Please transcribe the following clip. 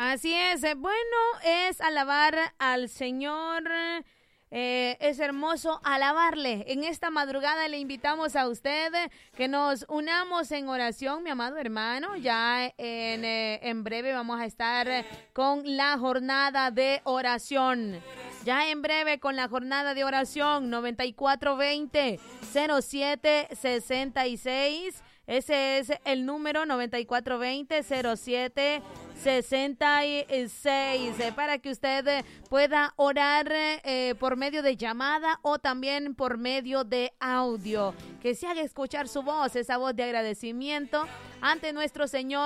Así es, bueno, es alabar al Señor. Es hermoso alabarle. En esta madrugada le invitamos a usted que nos unamos en oración, mi amado hermano. Ya en breve vamos a estar con la jornada de oración. Ya en breve con la jornada de oración 9420-0766. Ese es el número 9420-0766 para que usted pueda orar por medio de llamada o también por medio de audio. Que se haga escuchar su voz, esa voz de agradecimiento ante nuestro Señor.